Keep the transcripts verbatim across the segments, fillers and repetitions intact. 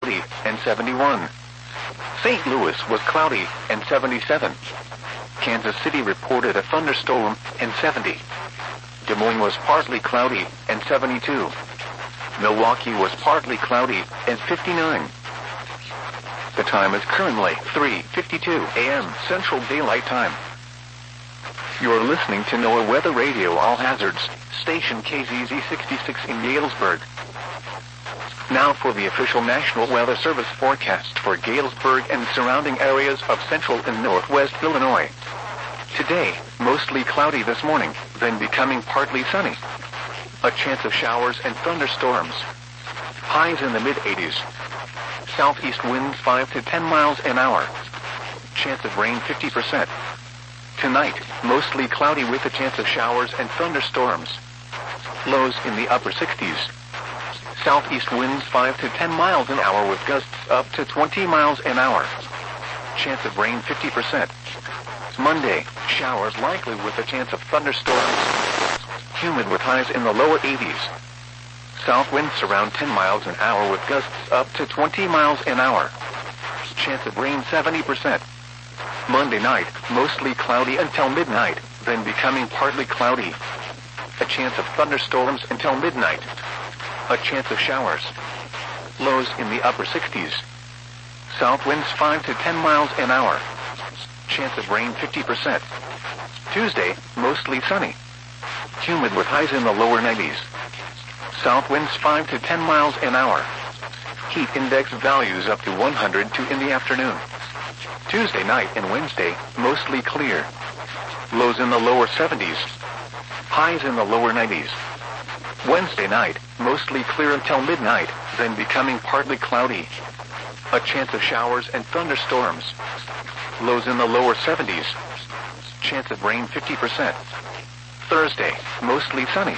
and seventy-one. Saint Louis was cloudy and seventy-seven. Kansas City reported a thunderstorm and seventy. Des Moines was partly cloudy and seventy-two. Milwaukee was partly cloudy and fifty-nine. The time is currently three fifty-two a m Central Daylight Time. You're listening to NOAA Weather Radio All Hazards, station K Z Z sixty-six in Galesburg. Now for the official National Weather Service forecast for Galesburg and surrounding areas of central and northwest Illinois. Today, mostly cloudy this morning, then becoming partly sunny. A chance of showers and thunderstorms. Highs in the mid eighties. Southeast winds five to ten miles an hour. Chance of rain fifty percent. Tonight, mostly cloudy with a chance of showers and thunderstorms. Lows in the upper sixties. Southeast winds five to ten miles an hour with gusts up to twenty miles an hour. Chance of rain fifty percent. Monday, showers likely with a chance of thunderstorms. Humid with highs in the lower eighties. South winds around ten miles an hour with gusts up to twenty miles an hour. Chance of rain seventy percent. Monday night, mostly cloudy until midnight, then becoming partly cloudy. A chance of thunderstorms until midnight. A chance of showers. Lows in the upper sixties. South winds five to ten miles an hour. Chance of rain fifty percent. Tuesday, mostly sunny. Humid with highs in the lower nineties. South winds five to ten miles an hour. Heat index values up to one hundred two in the afternoon. Tuesday night and Wednesday, mostly clear. Lows in the lower seventies. Highs in the lower nineties. Wednesday night, mostly clear until midnight, then becoming partly cloudy. A chance of showers and thunderstorms. Lows in the lower seventies. Chance of rain fifty percent. Thursday, mostly sunny.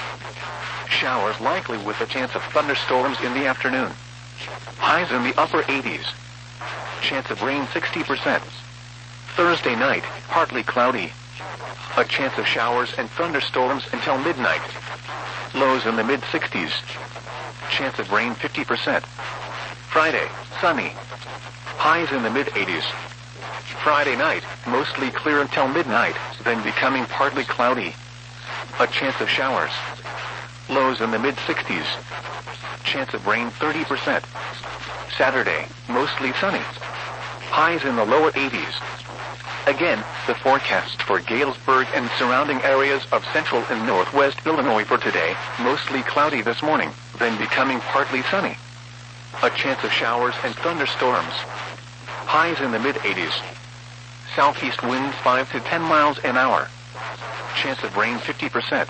Showers likely with a chance of thunderstorms in the afternoon. Highs in the upper eighties. Chance of rain sixty percent. Thursday night, partly cloudy. A chance of showers and thunderstorms until midnight. Lows in the mid sixties. Chance of rain fifty percent. Friday, sunny. Highs in the mid eighties. Friday night, mostly clear until midnight, then becoming partly cloudy. A chance of showers. Lows in the mid sixties. Chance of rain thirty percent. Saturday, mostly sunny. Highs in the lower eighties. Again, the forecast for Galesburg and surrounding areas of central and northwest Illinois for today, mostly cloudy this morning, then becoming partly sunny. A chance of showers and thunderstorms. Highs in the mid eighties. Southeast winds five to ten miles an hour. Chance of rain fifty percent.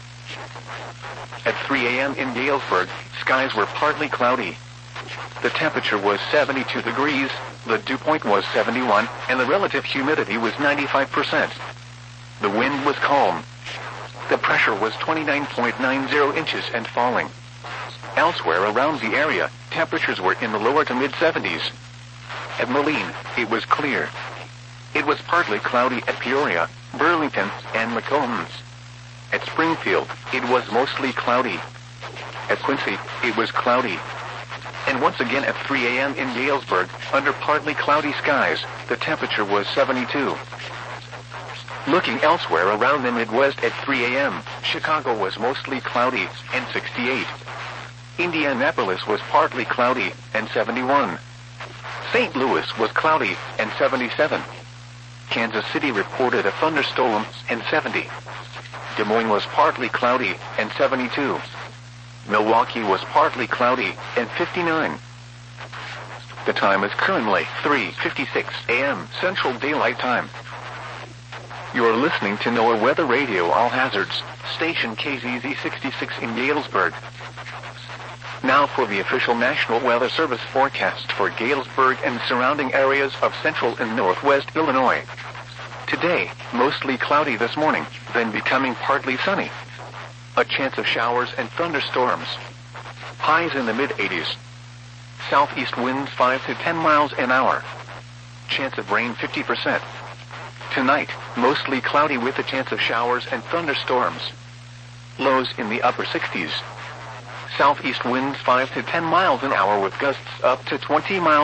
At three a m in Galesburg, skies were partly cloudy. The temperature was seventy-two degrees, the dew point was seventy-one, and the relative humidity was ninety-five percent. The wind was calm. The pressure was twenty-nine point nine zero inches and falling. Elsewhere around the area, temperatures were in the lower to mid seventies. At Moline, it was clear. It was partly cloudy at Peoria, Burlington, and McCombs. At Springfield, it was mostly cloudy. At Quincy, it was cloudy. And once again at three a m in Galesburg, under partly cloudy skies, the temperature was seventy-two. Looking elsewhere around the Midwest at three a m, Chicago was mostly cloudy and sixty-eight. Indianapolis was partly cloudy and seventy-one. Saint Louis was cloudy and seventy-seven. Kansas City reported a thunderstorm and seventy. Des Moines was partly cloudy and seventy-two. Milwaukee was partly cloudy and fifty-nine. The time is currently three fifty-six a m Central Daylight Time. You're listening to NOAA Weather Radio All Hazards, station K Z Z sixty-six in Galesburg. Now for the official National Weather Service forecast for Galesburg and surrounding areas of central and northwest Illinois. Today, mostly cloudy this morning, then becoming partly sunny. A chance of showers and thunderstorms. Highs in the mid eighties. Southeast winds five to ten miles an hour. Chance of rain fifty percent. Tonight, mostly cloudy with a chance of showers and thunderstorms. Lows in the upper sixties. Southeast winds five to ten miles an hour with gusts up to twenty miles